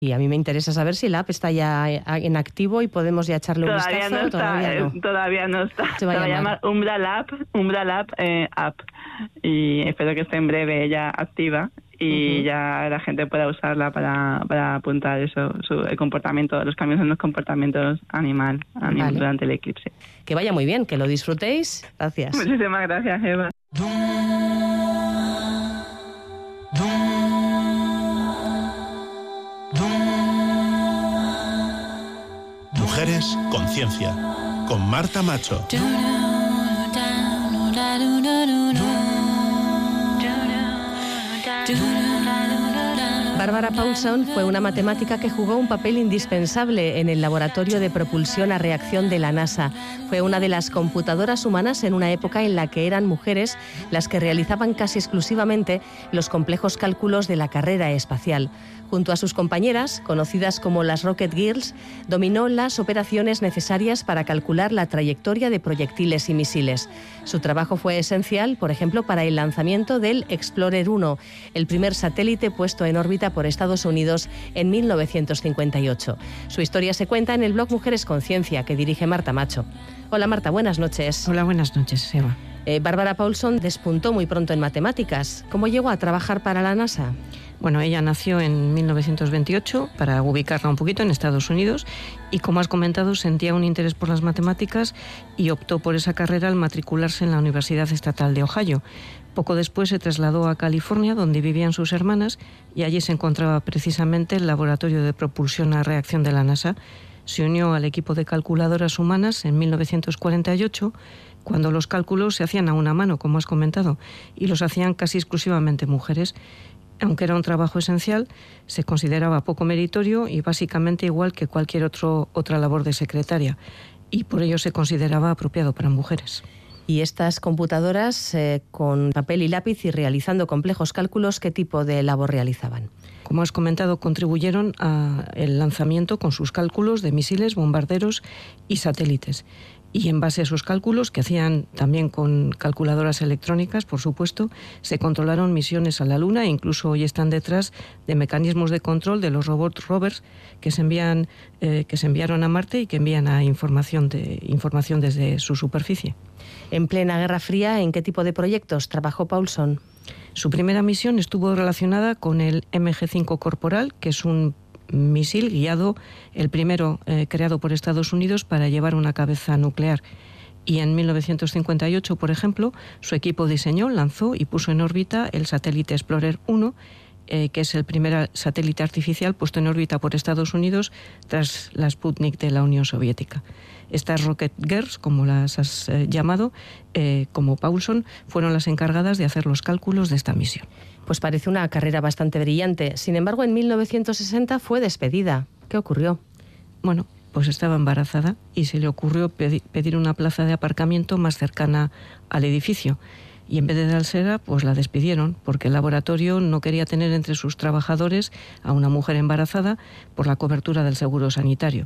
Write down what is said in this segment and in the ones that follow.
Y a mí me interesa saber si la app está ya en activo y podemos ya echarle un vistazo. No está, todavía no está. Se va a llamar Umbral App App. Y espero que esté en breve ya activa y ya la gente pueda usarla para apuntar el comportamiento, los cambios en los comportamientos animal durante el eclipse. Que vaya muy bien, que lo disfrutéis. Gracias. Muchísimas gracias, Eva. Mujeres Conciencia, con Marta Macho. Barbara Paulson fue una matemática que jugó un papel indispensable en el laboratorio de propulsión a reacción de la NASA. Fue una de las computadoras humanas en una época en la que eran mujeres las que realizaban casi exclusivamente los complejos cálculos de la carrera espacial. Junto a sus compañeras, conocidas como las Rocket Girls, dominó las operaciones necesarias para calcular la trayectoria de proyectiles y misiles. Su trabajo fue esencial, por ejemplo, para el lanzamiento del Explorer 1, el primer satélite puesto en órbita por Estados Unidos en 1958. Su historia se cuenta en el blog Mujeres Conciencia, que dirige Marta Macho. Hola Marta, buenas noches. Hola, buenas noches, Eva. Barbara Paulson despuntó muy pronto en matemáticas. ¿Cómo llegó a trabajar para la NASA? Bueno, ella nació en 1928, para ubicarla un poquito, en Estados Unidos, y como has comentado, sentía un interés por las matemáticas y optó por esa carrera al matricularse en la Universidad Estatal de Ohio. Poco después se trasladó a California, donde vivían sus hermanas, y allí se encontraba precisamente el laboratorio de propulsión a reacción de la NASA. Se unió al equipo de calculadoras humanas en 1948, cuando los cálculos se hacían a una mano, como has comentado, y los hacían casi exclusivamente mujeres. Aunque era un trabajo esencial, se consideraba poco meritorio y básicamente igual que cualquier otra labor de secretaria, y por ello se consideraba apropiado para mujeres. Y estas computadoras, con papel y lápiz y realizando complejos cálculos, ¿qué tipo de labor realizaban? Como has comentado, contribuyeron al lanzamiento con sus cálculos de misiles, bombarderos y satélites. Y en base a esos cálculos, que hacían también con calculadoras electrónicas, por supuesto, se controlaron misiones a la Luna e incluso hoy están detrás de mecanismos de control de los robots rovers que se enviaron a Marte y que envían información desde su superficie. En plena Guerra Fría, ¿en qué tipo de proyectos trabajó Paulson? Su primera misión estuvo relacionada con el MG-5 Corporal, que es un misil guiado, el primero creado por Estados Unidos para llevar una cabeza nuclear. Y en 1958, por ejemplo, su equipo diseñó, lanzó y puso en órbita el satélite Explorer 1, que es el primer satélite artificial puesto en órbita por Estados Unidos tras la Sputnik de la Unión Soviética. Estas Rocket Girls, como las has llamado, como Paulson, fueron las encargadas de hacer los cálculos de esta misión. Pues parece una carrera bastante brillante. Sin embargo, en 1960 fue despedida. ¿Qué ocurrió? Bueno, pues estaba embarazada y se le ocurrió pedir una plaza de aparcamiento más cercana al edificio. Y en vez de dársela, pues la despidieron, porque el laboratorio no quería tener entre sus trabajadores a una mujer embarazada por la cobertura del seguro sanitario.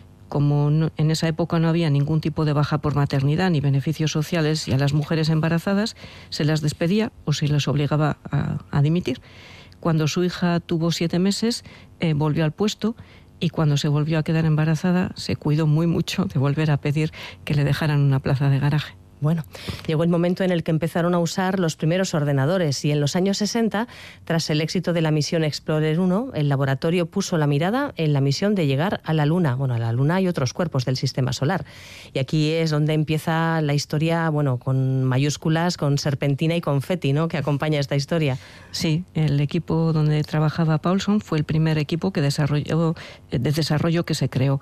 Como en esa época no había ningún tipo de baja por maternidad ni beneficios sociales, y a las mujeres embarazadas se las despedía o se les obligaba a dimitir. Cuando su hija tuvo 7 meses, volvió al puesto, y cuando se volvió a quedar embarazada se cuidó muy mucho de volver a pedir que le dejaran una plaza de garaje. Bueno, llegó el momento en el que empezaron a usar los primeros ordenadores y en los años 60, tras el éxito de la misión Explorer 1, el laboratorio puso la mirada en la misión de llegar a la Luna. Bueno, a la Luna y otros cuerpos del sistema solar. Y aquí es donde empieza la historia, bueno, con mayúsculas, con serpentina y confeti, ¿no?, que acompaña esta historia. Sí, el equipo donde trabajaba Paulson fue el primer equipo de desarrollo que se creó.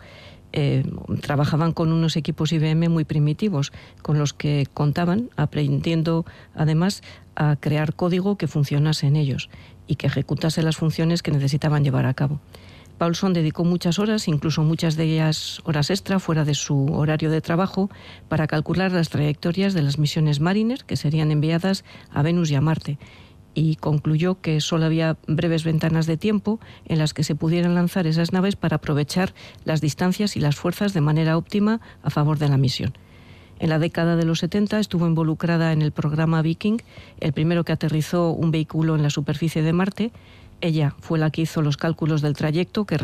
Trabajaban con unos equipos IBM muy primitivos, con los que contaban, aprendiendo además a crear código que funcionase en ellos y que ejecutase las funciones que necesitaban llevar a cabo. Paulson dedicó muchas horas, incluso muchas de ellas horas extra, fuera de su horario de trabajo, para calcular las trayectorias de las misiones Mariner que serían enviadas a Venus y a Marte, y concluyó que solo había breves ventanas de tiempo en las que se pudieran lanzar esas naves para aprovechar las distancias y las fuerzas de manera óptima a favor de la misión. En la década de los 70 estuvo involucrada en el programa Viking, el primero que aterrizó un vehículo en la superficie de Marte, Ella fue la que hizo los cálculos del trayecto, que